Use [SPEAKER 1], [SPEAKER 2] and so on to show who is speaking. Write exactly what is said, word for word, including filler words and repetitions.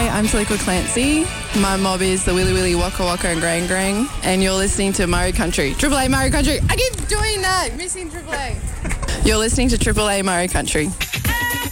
[SPEAKER 1] Hi, I'm Talika Clancy. My mob is the Willy Willy Waka Waka and Grang Grang, and you're listening to Murray Country. Triple A Murray Country. I keep doing that, missing Triple A. You're listening to Triple A Murray Country.